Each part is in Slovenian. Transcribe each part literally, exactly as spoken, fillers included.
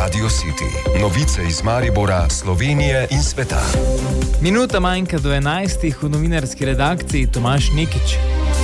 Radio City. Novice iz Maribora, Slovenije in sveta. Minuta manjka do enajstih v novinarski redakciji Tomaž Nikič.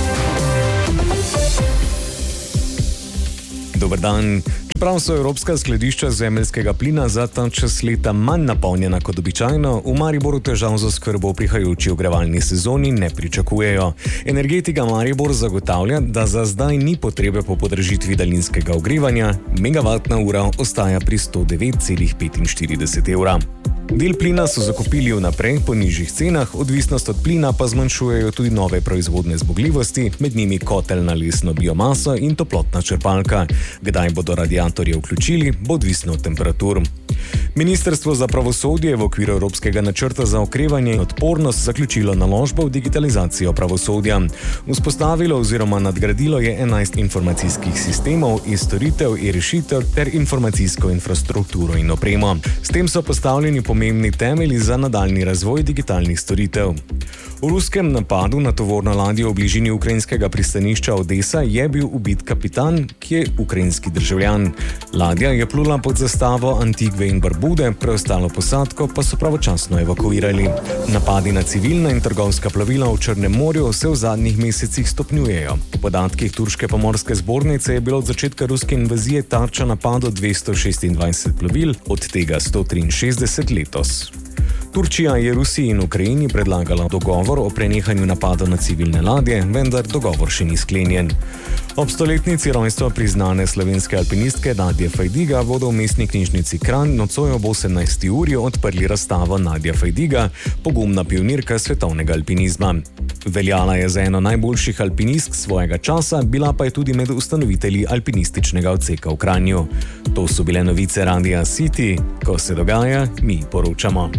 Dober dan. Čeprav so evropska skladišča zemeljskega plina za ta čas leta manj napolnjena kot običajno, v Mariboru težav z oskrbo v prihajajoči ogrevalni sezoni ne pričakujejo. Energetika Maribor zagotavlja, da za zdaj ni potrebe po podražitvi daljinskega ogrevanja, megavatna ura ostaja pri sto devet celih petinštirideset evra. Del plina so zakupili vnaprej po nižjih cenah, odvisnost od plina pa zmanjšujejo tudi nove proizvodne zmogljivosti, med njimi kotel na lesno biomaso in toplotna črpalka. Kdaj bodo radiatorje vključili, bo odvisno od temperatur. Ministrstvo za pravosodje je v okviru Evropskega načrta za okrevanje in odpornost zaključilo naložbo v digitalizacijo pravosodja. Vzpostavilo oziroma nadgradilo je enajst informacijskih sistemov, e-storitev, e-rešitev ter informacijsko infrastrukturo in opremo. S tem so postavljeni pomembni temelji za nadaljni razvoj digitalnih storitev. V ruskem napadu na tovorno ladjo v bližini ukrajinskega pristanišča Odesa je bil ubit kapitan, ki je ukrajinski državljan. Ladja je plula pod zastavo Antigve in Barbude, preostalo posadko pa so pravočasno evakuirali. Napadi na civilna in trgovska plovila v Črnem morju se v zadnjih mesecih stopnjujejo. Po podatkih turške pomorske zbornice je bilo od začetka ruske invazije tarča napadov dvesto šestindvajset plovil, od tega sto triinšestdeset letos. Turčija je Rusiji in Ukrajini predlagala dogovor o prenehanju napadov na civilne ladje, vendar dogovor še ni sklenjen. Ob stoletnici rojstva priznane slovenske alpinistke Nadje Fajdiga bodo v mestni knjižnici Kranj nocoj ob osemnajsti uri odprli razstavo Nadja Fajdiga, pogumna pionirka svetovnega alpinizma. Veljala je za eno najboljših alpinistk svojega časa, bila pa je tudi med ustanovitelji alpinističnega odseka v Kranju. To so bile novice Radia City, ko se dogaja, mi poročamo.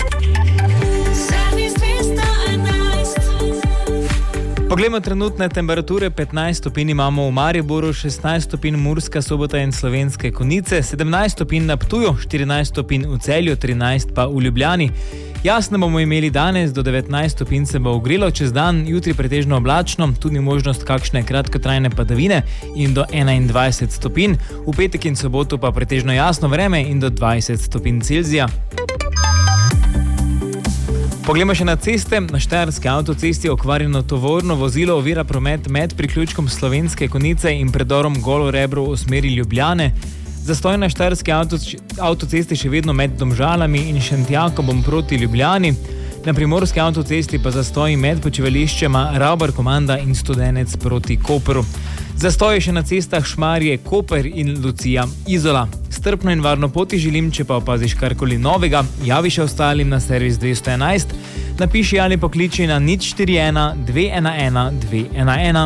Poglejmo trenutne temperature. petnajst stopinj imamo v Mariboru, šestnajst stopinj Murska Sobota in Slovenske Konjice, sedemnajst stopinj na Ptuju, štirinajst stopinj v Celju, trinajst pa v Ljubljani. Jasno bomo imeli danes, do devetnajst stopinj se bo ogrelo, čez dan, jutri pretežno oblačno, tudi možnost kakšne kratkotrajne padavine in do enaindvajset stopinj, v petek in soboto pa pretežno jasno vreme in do dvajset stopinj Celzija. Poglejmo še na ceste. Na Štajerski avtocesti okvarjeno tovorno vozilo ovira promet med priključkom Slovenske Konjice in predorom Golo Rebro v smeri Ljubljane. Zastoj na Štajerski avtocesti še vedno med Domžalami in Šentjakobom proti Ljubljani. Na Primorski avtocesti pa zastoji med počivališčema Ravbar Komanda in Studenec proti Kopru. Zastoj še na cestah Šmarje, Koper in Lucija Izola. Strpno in varno poti želim, če pa opaziš karkoli novega, javi še ostalim na servis dvesto enajst, napiši ali pokliči na nič štiri ena dve ena ena dve ena ena.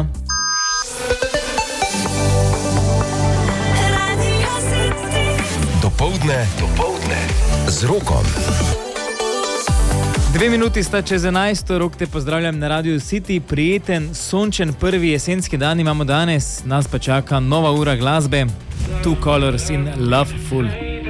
Dopoldne, dopoldne z Rokom. Dve minuti sta čez enajsto, Rok te pozdravljam na Radio City. Prijeten, sončen prvi jesenski dan imamo danes, nas pa čaka nova ura glasbe. Two Colors in Loveful.